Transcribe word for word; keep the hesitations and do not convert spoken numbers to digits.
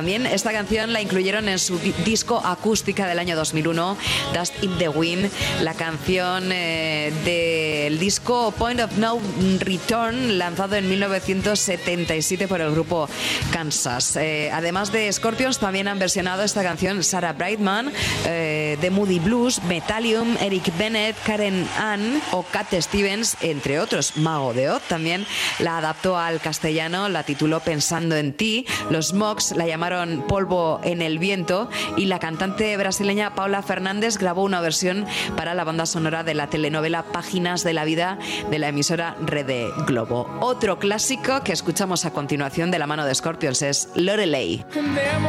También esta canción la incluyeron en su di- disco acústica del año dos mil uno, Dust in the Wind, la canción eh, del disco Point of No Return, lanzado en mil novecientos setenta y siete por el grupo Kansas. Eh, además de Scorpions, también han versionado esta canción Sarah Brightman, eh, The Moody Blues, Metallium, Eric Bennett, Karen Ann o Cat Stevens, entre otros. Mago de Oz también la adaptó al castellano, la tituló Pensando en ti. Los Mogs la llamaron Polvo en el viento y la cantante brasileña Paula Fernández grabó una versión para la banda sonora de la telenovela Páginas de la vida de la emisora Rede Globo. Otro clásico que escuchamos a continuación de la mano de Scorpions es Lorelei.